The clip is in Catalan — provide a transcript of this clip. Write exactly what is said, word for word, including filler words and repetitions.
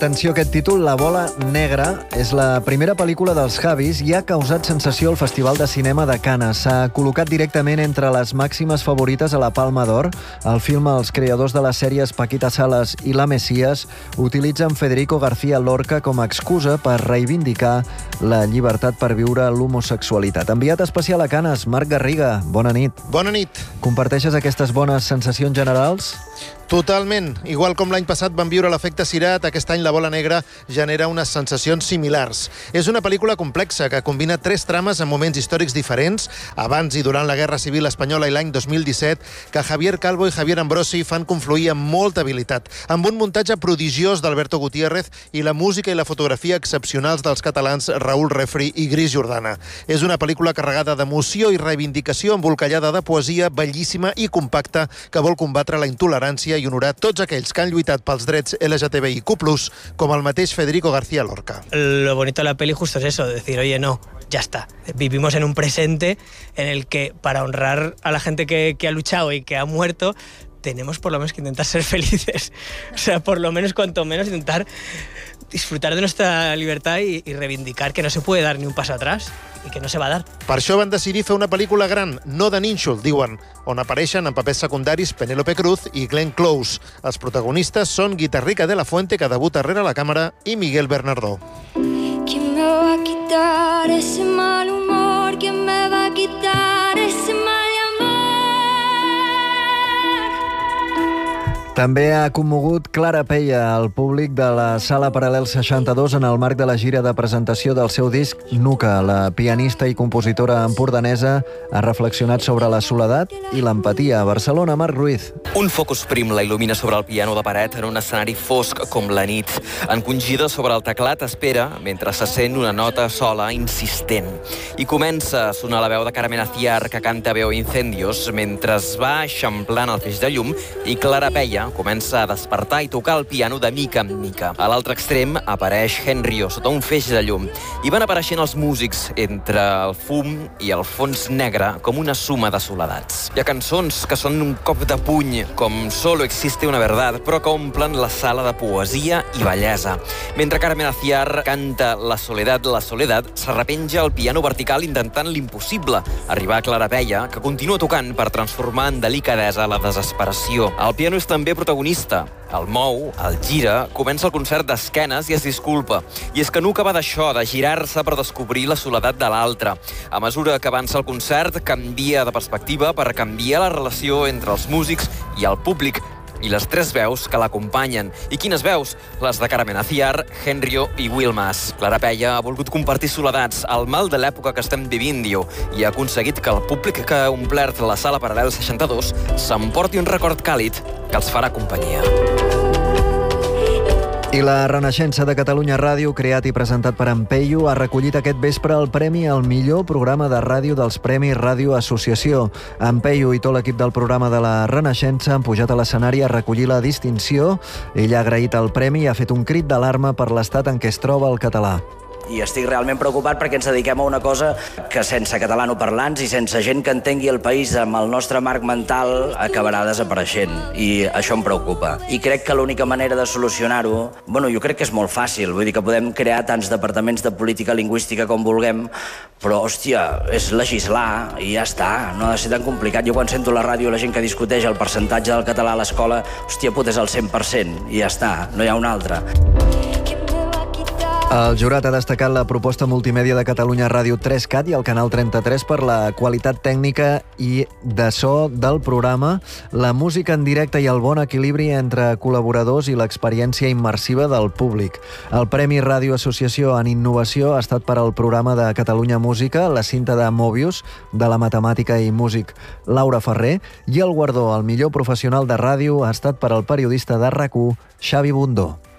Atenció, aquest títol, La bola negra, és la primera pel·lícula dels Javis i ha causat sensació al Festival de Cinema de Canes. S'ha col·locat directament entre les màximes favorites a la Palma d'Or. El film, els creadors de les sèries Paquita Salas i La Mesías utilitzen Federico García Lorca com a excusa per reivindicar la llibertat per viure l'homosexualitat. Enviat especial a Canes, Marc Garriga, bona nit. Bona nit. Comparteixes aquestes bones sensacions generals? Totalment. Igual com l'any passat van viure l'efecte Cirat, aquest any La bola negra genera unes sensacions similars. És una pel·lícula complexa que combina tres trames en moments històrics diferents, abans i durant la Guerra Civil Espanyola i l'any dos mil disset, que Javier Calvo i Javier Ambrosi fan confluir amb molta habilitat, amb un muntatge prodigiós d'Alberto Gutiérrez i la música i la fotografia excepcionals dels catalans Raúl Refri i Gris Jordana. És una pel·lícula carregada d'emoció i reivindicació, embolcallada de poesia, bellíssima i compacta, que vol combatre la intolerància i honorar tots aquells que han lluitat pels drets L G T B I Q plus, com el mateix Federico García Lorca. Lo bonito de la peli justo es eso, decir, oye, no, ya está. Vivimos en un presente en el que, para honrar a la gente que, que ha luchado y que ha muerto, tenemos por lo menos que intentar ser felices. O sea, por lo menos, cuanto menos, intentar disfrutar de nuestra libertad y, y reivindicar que no se puede dar ni un paso atrás i que no se va dar. Per això van decidir fer una pel·lícula gran, no de nínxol, diuen, on apareixen en papers secundaris Penélope Cruz i Glenn Close. Els protagonistes són Guitarrica de la Fuente, que debuta rere la càmera, i Miguel Bernardó. ¿Quién me va a quitar ese mal humor? ¿Quién me va a quitar ese mal amor? També ha commogut Clara Peia, el públic de la Sala Paral·lel seixanta-dos, en el marc de la gira de presentació del seu disc Nuca. La pianista i compositora empordanesa ha reflexionat sobre la soledat i l'empatia. A Barcelona, Marc Ruiz. Un focus prim la il·lumina sobre el piano de paret en un escenari fosc com la nit. Encongida sobre el teclat espera mentre se sent una nota sola insistent. I comença a sonar la veu de Carmen Aciar, que canta Veo incendios, mentre es va eixamplant el feix de llum, i Clara Peia comença a despertar i tocar el piano de mica en mica. A l'altre extrem apareix Henryo sota un feix de llum i van apareixent els músics entre el fum i el fons negre com una suma de soledats. Hi ha cançons que són un cop de puny, com Solo existe una verdad, però que omplen la sala de poesia i bellesa. Mentre Carmen Aciar canta La soledad, la soledad, s'arrepenja el piano vertical intentant l'impossible, arribar a Clara Peia, que continua tocant per transformar en delicadesa la desesperació. El piano és també protagonista. El mou, el gira, comença el concert d'esquenes i es disculpa. I és que Nuca va d'això, de girar-se per descobrir la soledat de l'altre. A mesura que avança el concert, canvia de perspectiva per canviar la relació entre els músics i el públic, i les tres veus que l'acompanyen. I quines veus? Les de Carmen Aciar, Henryo i Will Mas. Clara Peia ha volgut compartir soledats, el mal de l'època que estem vivint, diu, i ha aconseguit que el públic que ha omplert la Sala Paral·lel seixanta-dos s'emporti un record càlid que els farà companyia. I la Renaixença de Catalunya Ràdio, creat i presentat per en Peyu, ha recollit aquest vespre el premi al millor programa de ràdio dels Premis Ràdio Associació. En Peyu i tot l'equip del programa de la Renaixença han pujat a l'escenari a recollir la distinció. Ell ha agraït el premi i ha fet un crit d'alarma per l'estat en què es troba el català. I estic realment preocupat perquè ens dediquem a una cosa que sense catalanoparlants i sense gent que entengui el país amb el nostre marc mental acabarà desapareixent, i això em preocupa. I crec que l'única manera de solucionar-ho, bueno, jo crec que és molt fàcil, vull dir que podem crear tants departaments de política lingüística com vulguem, però, hòstia, és legislar i ja està, no ha de ser tan complicat. Jo quan sento a la ràdio la gent que discuteix el percentatge del català a l'escola, hòstia puta, és el cent per cent i ja està, no hi ha un altre. El jurat ha destacat la proposta multimèdia de Catalunya Ràdio tres cat i el Canal trenta-tres per la qualitat tècnica i de so del programa, la música en directe i el bon equilibri entre col·laboradors i l'experiència immersiva del públic. El Premi Ràdio Associació en Innovació ha estat per al programa de Catalunya Música, la cinta de Mobius, de la matemàtica i músic Laura Ferrer, i el guardó al millor professional de ràdio ha estat per al periodista de RAC u, Xavi Bundó.